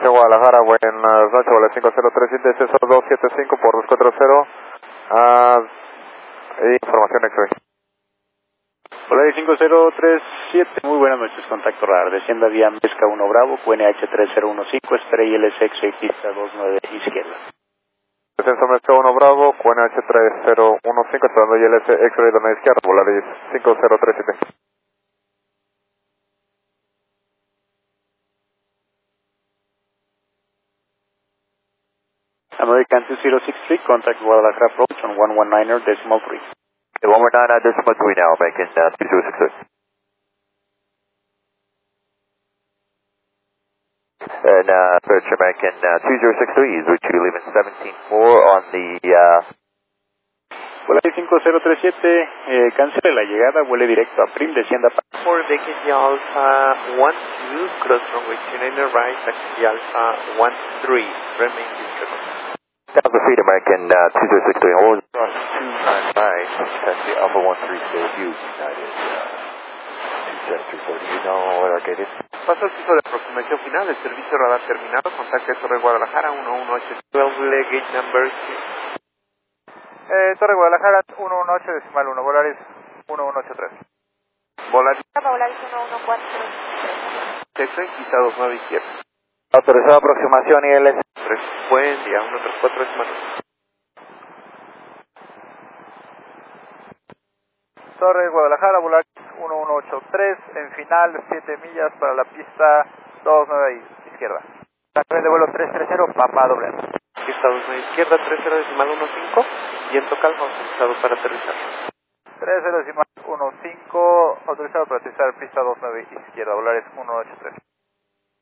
información Guadalajara, buenas noches, Bola 5037, César 275 por 240, información X-Ray. Bola 5037, muy buenas noches, contacto radar, descienda vía Mezca 1 Bravo, QNH 3015, espera ILS X-Ray pista 29 izquierda. Descenso Mezca 1 Bravo, QNH 3015, esperando ILS X-Ray 29 izquierda, Bola 5037. American 2063, contact Guadalajara approach on 119er decimal 3. Okay, 119 decimal 3 now, American 2063. And approach American 2063 is with you leaving 17-4 on the... Bola 5037, cancele la llegada, vuele directo a Prim, descienda para... For vacancy Alpha 12, cross runway 29 right, taxi Alpha 13, remain discovered. 1,000 feet, American 2063, hold. Cross 29 right, taxi Alpha 13, stay with you, United 273, do you know what our gate is? Paso al piso de aproximación final, el servicio radar terminado, contacte Torre Guadalajara 118, 12 gate number 6. Torre Guadalajara 118 decimal 1, Volaris 1183. Volaris Volaris 1143. X-Ray, pista 29 izquierda. Autorizado aproximación ILS. 3, buen día, 134 decimal 1. Torre Guadalajara, Volaris 1183, en final 7 millas para la pista 29 izquierda. Tren de vuelo 330, Papa doble. Pista 29 izquierda, 30 decimal 15, viento calma, autorizado para aterrizar. 30 decimal 15, autorizado para aterrizar pista 29 izquierda, Volaris 183.